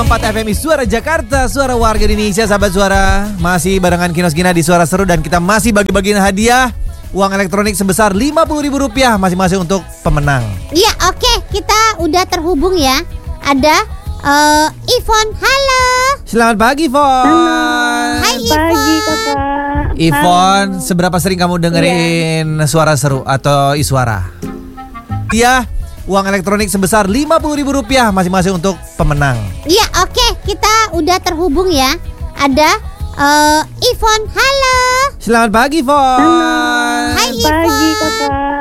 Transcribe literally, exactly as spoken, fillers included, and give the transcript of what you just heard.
empat F M I Suara Jakarta, suara warga Indonesia, sahabat suara. Masih barengan Kinos Gina di Suara Seru dan kita masih bagi-bagiin hadiah uang elektronik sebesar lima puluh ribu rupiah masing-masing untuk pemenang. Iya, oke, okay. Kita udah terhubung ya. Ada uh, Ivon, halo. Selamat pagi, Ivon. Halo. Hai, Ivon. Pagi, Kakak. Ivon, seberapa sering kamu dengerin iya. Suara Seru atau Iswara? Iya, uang elektronik sebesar lima puluh ribu rupiah masing-masing untuk pemenang. Iya, oke, okay. Kita udah terhubung ya. Ada uh, Ivon, halo. Selamat pagi, Ivon. Hai, Ivon. Pagi, Kakak.